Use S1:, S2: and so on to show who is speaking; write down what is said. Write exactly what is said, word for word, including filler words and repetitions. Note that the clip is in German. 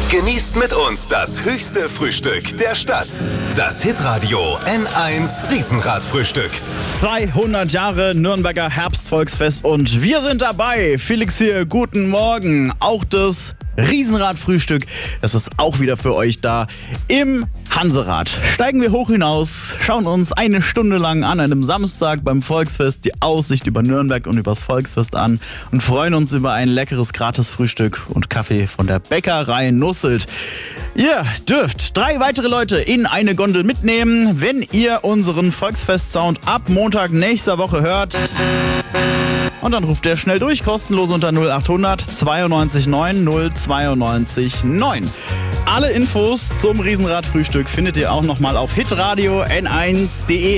S1: Genießt mit uns das höchste Frühstück der Stadt. Das Hitradio N eins Riesenrad-Frühstück.
S2: zweihundert Jahre Nürnberger Herbstvolksfest und wir sind dabei. Felix hier, guten Morgen. Auch das Riesenrad-Frühstück, das ist auch wieder für euch da im Hanserad. Steigen wir hoch hinaus, schauen uns eine Stunde lang an einem Samstag beim Volksfest die Aussicht über Nürnberg und übers Volksfest an und freuen uns über ein leckeres Gratisfrühstück und Kaffee von der Bäckerei Nusselt. Ihr dürft drei weitere Leute in eine Gondel mitnehmen, wenn ihr unseren Volksfest-Sound ab Montag nächster Woche hört. Und dann ruft ihr schnell durch, kostenlos unter null acht hundert zweiundneunzig neun null zweiundneunzig neun. Alle Infos zum Riesenrad-Frühstück findet ihr auch nochmal auf hitradio n eins punkt de.